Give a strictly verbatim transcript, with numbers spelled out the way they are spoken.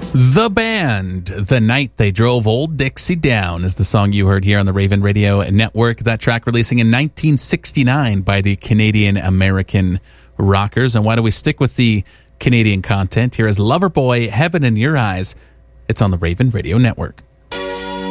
The Band, The Night They Drove Old Dixie Down, is the song you heard here on the Raven Radio Network. That track releasing in nineteen sixty-nine by the Canadian-American Rockers. And why do we stick with the Canadian content? Here is Loverboy, Heaven in Your Eyes. It's on the Raven Radio Network.